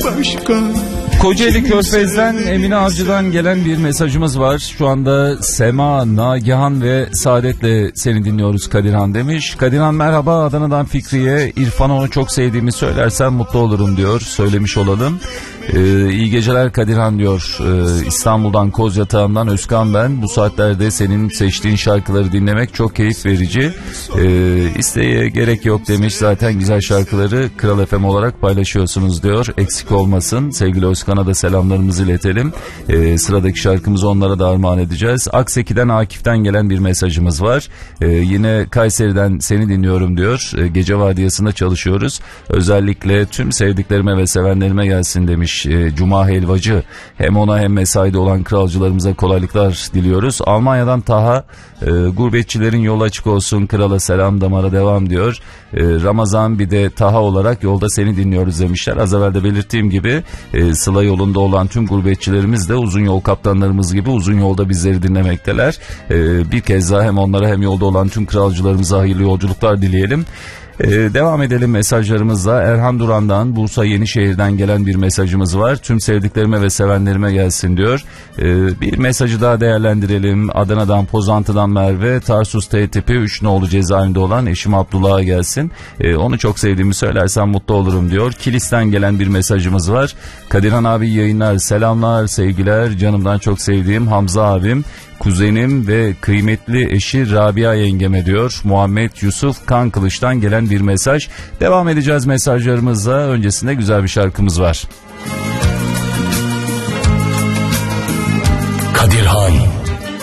başka. Kocaeli Körfez'den Emine Avcı'dan gelen bir mesajımız var. Şu anda Sema, Nagihan ve Saadet'le seni dinliyoruz Kadirhan demiş. Kadirhan merhaba, Adana'dan Fikriye. İrfan'ı onu çok sevdiğimi söylersen mutlu olurum diyor. Söylemiş olalım. İyi geceler Kadirhan diyor. İstanbul'dan Kozyatağı'ndan Özkan ben. Bu saatlerde senin seçtiğin şarkıları dinlemek çok keyif verici. İsteğe gerek yok demiş. Zaten güzel şarkıları Kral FM olarak paylaşıyorsunuz diyor. Eksik olmasın. Sevgili Özkan'a da selamlarımızı iletelim. Sıradaki şarkımızı onlara da armağan edeceğiz. Akseki'den Akif'ten gelen bir mesajımız var. Yine Kayseri'den seni dinliyorum diyor. Gece vardiyasında çalışıyoruz. Özellikle tüm sevdiklerime ve sevenlerime gelsin demiş. Cuma Helvacı. Hem ona hem mesaide olan kralcılarımıza kolaylıklar diliyoruz. Almanya'dan Taha, gurbetçilerin yolu açık olsun, krala selam, damara devam diyor. Ramazan bir de Taha olarak yolda seni dinliyoruz demişler. Az evvel de belirttiğim gibi Sıla yolunda olan tüm gurbetçilerimiz de uzun yol kaptanlarımız gibi uzun yolda bizleri dinlemekteler. Bir kez daha hem onlara hem yolda olan tüm kralcılarımıza hayırlı yolculuklar dileyelim. Devam edelim mesajlarımızla. Erhan Duran'dan Bursa Yenişehir'den gelen bir mesajımız var. Tüm sevdiklerime ve sevenlerime gelsin diyor. Bir mesajı daha değerlendirelim. Adana'dan Pozantı'dan Merve, Tarsus T tipi 3 nolu cezaevinde olan eşim Abdullah'a gelsin. Onu çok sevdiğimi söylersen mutlu olurum diyor. Kilis'ten gelen bir mesajımız var. Kadirhan abi yayınlar, selamlar, sevgiler. Canımdan çok sevdiğim Hamza abim, kuzenim ve kıymetli eşi Rabia yengeme diyor. Muhammed Yusuf Kankılıç'tan gelen bir mesaj. Devam edeceğiz mesajlarımızla. Öncesinde güzel bir şarkımız var. Kadirhan